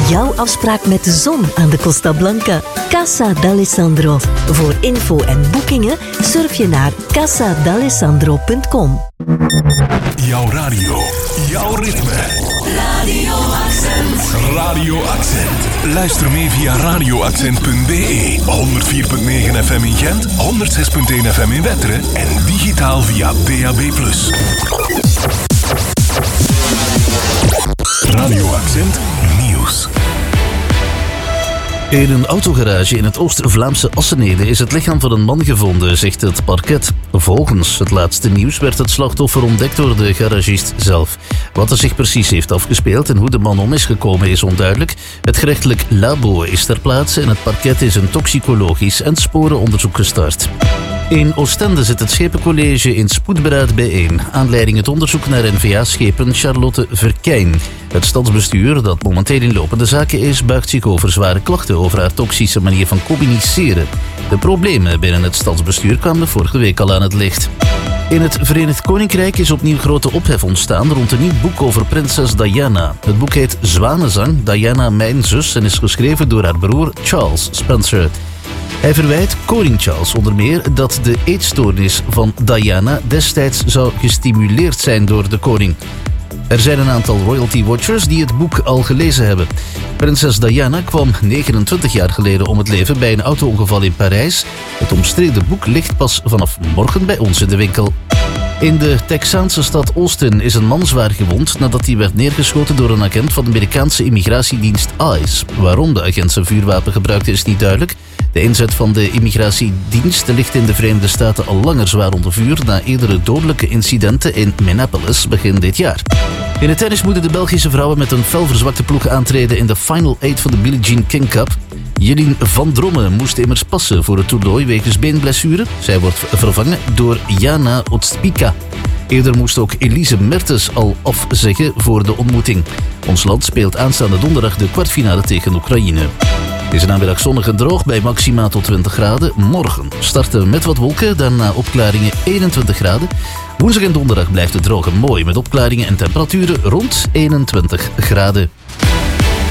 Jouw afspraak met de zon aan de Costa Blanca. Casa d'Alessandro. Voor info en boekingen surf je naar casadalessandro.com. Jouw radio, jouw ritme. Radio Accent. Radio Accent. Luister mee via radioaccent.be. 104.9 FM in Gent, 106.1 FM in Wetteren en digitaal via DAB+. Radio Accent Nieuws. In een autogarage in het Oost-Vlaamse Assenede is het lichaam van een man gevonden, zegt het parket. Volgens het laatste nieuws werd het slachtoffer ontdekt door de garagist zelf. Wat er zich precies heeft afgespeeld en hoe de man om is gekomen is onduidelijk. Het gerechtelijk labo is ter plaatse en het parket is een toxicologisch en sporenonderzoek gestart. In Oostende zit het Schepencollege in spoedberaad bijeen. Aanleiding het onderzoek naar NVA-schepen Charlotte Verkijn. Het stadsbestuur, dat momenteel in lopende zaken is, buigt zich over zware klachten over haar toxische manier van communiceren. De problemen binnen het stadsbestuur kwamen vorige week al aan het licht. In het Verenigd Koninkrijk is opnieuw grote ophef ontstaan rond een nieuw boek over prinses Diana. Het boek heet Zwanenzang, Diana mijn zus en is geschreven door haar broer Charles Spencer. Hij verwijt koning Charles onder meer dat de eetstoornis van Diana destijds zou gestimuleerd zijn door de koning. Er zijn een aantal royalty watchers die het boek al gelezen hebben. Prinses Diana kwam 29 jaar geleden om het leven bij een auto-ongeval in Parijs. Het omstreden boek ligt pas vanaf morgen bij ons in de winkel. In de Texaanse stad Austin is een man zwaar gewond nadat hij werd neergeschoten door een agent van de Amerikaanse immigratiedienst ICE. Waarom de agent zijn vuurwapen gebruikte is niet duidelijk. De inzet van de immigratiedienst ligt in de Verenigde Staten al langer zwaar onder vuur na eerdere dodelijke incidenten in Minneapolis begin dit jaar. In het tennis moeten de Belgische vrouwen met een fel verzwakte ploeg aantreden in de Final 8 van de Billie Jean King Cup. Jelien van Drommen moest immers passen voor het toernooi wegens beenblessure. Zij wordt vervangen door Jana Otspika. Eerder moest ook Elise Mertens al afzeggen voor de ontmoeting. Ons land speelt aanstaande donderdag de kwartfinale tegen Oekraïne. Deze namiddag zonnig en droog bij maxima tot 20 graden. Morgen starten we met wat wolken, daarna opklaringen 21 graden. Woensdag en donderdag blijft het droog en mooi met opklaringen en temperaturen rond 21 graden.